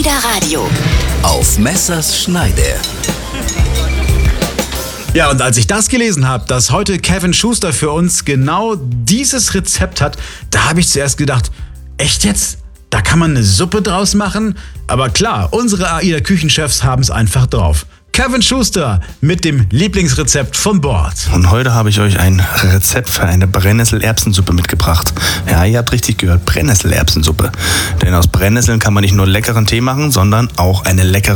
AIDA Radio. Auf Messers Schneide. Ja, und als ich das gelesen habe, dass heute Kevin Schuster für uns genau dieses Rezept hat, da habe ich zuerst gedacht, echt jetzt? Da kann man eine Suppe draus machen? Aber klar, unsere AIDA-Küchenchefs haben es einfach drauf. Kevin Schuster mit dem Lieblingsrezept von Bord. Und heute habe ich euch ein Rezept für eine Brennnessel-Erbsensuppe mitgebracht. Ja, ihr habt richtig gehört, Brennnessel-Erbsensuppe. Denn aus Brennnesseln kann man nicht nur leckeren Tee machen, sondern auch eine leckere